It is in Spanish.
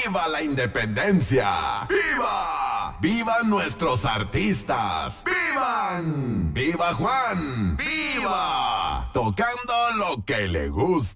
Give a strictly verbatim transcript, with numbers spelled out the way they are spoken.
¡Viva la independencia! ¡Viva! ¡Vivan nuestros artistas! ¡Vivan! ¡Viva Juan! ¡Viva! Tocando lo que le gusta.